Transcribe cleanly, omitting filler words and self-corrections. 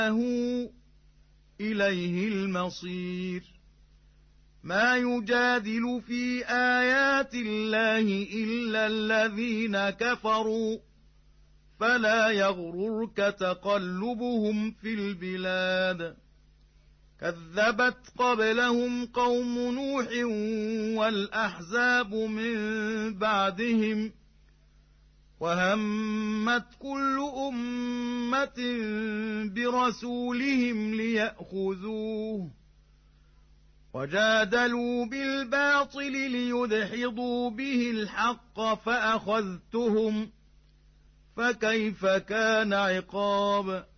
إليه المصير. ما يجادل في آيات الله إلا الذين كفروا، فلا يغررك تقلبهم في البلاد. كذبت قبلهم قوم نوح والأحزاب من بعدهم، وهمت كل أمة برسولهم ليأخذوه، وجادلوا بالباطل ليدحضوا به الحق فأخذتهم، فكيف كان عقاب.